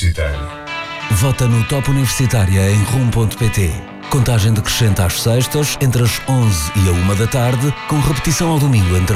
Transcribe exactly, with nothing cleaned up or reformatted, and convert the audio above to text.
Universitário. Vota no Top Universitária em rum ponto pt. Contagem decrescente às sextas, entre as onze e a uma da tarde, com repetição ao domingo entre